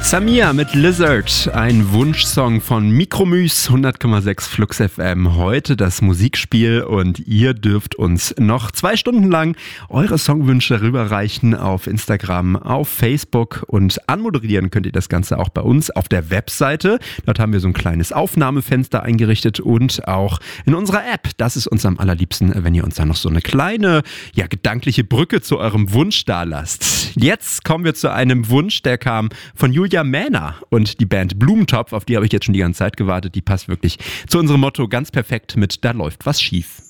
Samia mit Lizard, ein Wunschsong von Mikromüs, 100,6 Flux FM. Heute das Musikspiel und ihr dürft uns noch 2 Stunden lang eure Songwünsche rüberreichen auf Instagram, auf Facebook und anmoderieren könnt ihr das Ganze auch bei uns auf der Webseite. Dort haben wir so ein kleines Aufnahmefenster eingerichtet und auch in unserer App. Das ist uns am allerliebsten, wenn ihr uns da noch so eine kleine, gedankliche Brücke zu eurem Wunsch da lasst. Jetzt kommen wir zu einem Wunsch, der kam von Julia Mähner und die Band Blumentopf, auf die habe ich jetzt schon die ganze Zeit gewartet. Die passt wirklich zu unserem Motto ganz perfekt mit Da läuft was schief.